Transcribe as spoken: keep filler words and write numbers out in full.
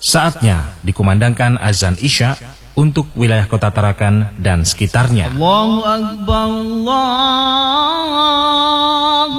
Saatnya dikumandangkan azan Isya untuk wilayah Kota Tarakan dan sekitarnya. Allahu Akbar, Allahu